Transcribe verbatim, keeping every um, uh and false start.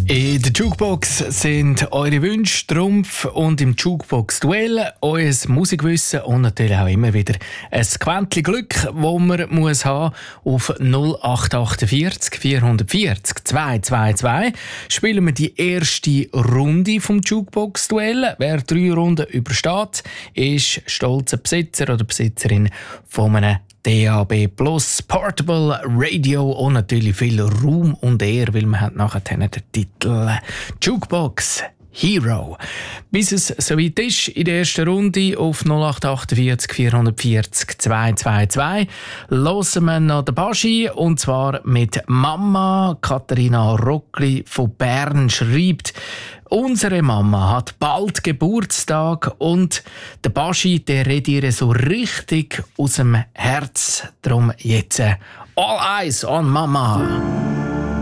In der Jukebox sind eure Wünsche, Trumpf und im Jukebox-Duell euer Musikwissen und natürlich auch immer wieder ein Quäntchen Glück, das man muss haben auf null acht achtundvierzig vierhundertvierzig zweihundertzweiundzwanzig spielen wir die erste Runde vom Jukebox-Duell. Wer drei Runden übersteht, ist stolzer Besitzer oder Besitzerin von einem D A B Plus, Portable Radio und natürlich viel Ruhm und Ehre, weil man hat nachher den Titel Jukebox Hero. Bis es soweit ist, in der ersten Runde auf null acht achtundvierzig vierhundertvierzig zweihundertzweiundzwanzig hören wir noch den Baschi und zwar mit Mama. Katharina Rockli von Bern schreibt: Unsere Mama hat bald Geburtstag und der Baschi, der redet ihr so richtig aus dem Herz. Darum jetzt All Eyes on Mama.